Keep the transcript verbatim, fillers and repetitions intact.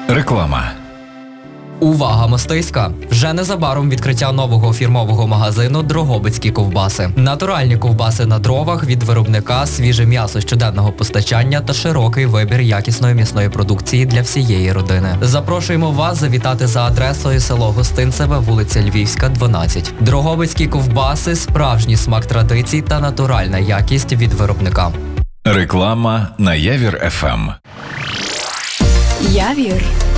Реклама. Увага, Мостиська! Вже незабаром відкриття нового фірмового магазину «Дрогобицькі ковбаси». Натуральні ковбаси на дровах від виробника, свіже м'ясо щоденного постачання та широкий вибір якісної м'ясної продукції для всієї родини. Запрошуємо вас завітати за адресою село Гостинцеве, вулиця Львівська, дванадцять. «Дрогобицькі ковбаси» – справжній смак традицій та натуральна якість від виробника. Реклама на Явір еф ем. Явір.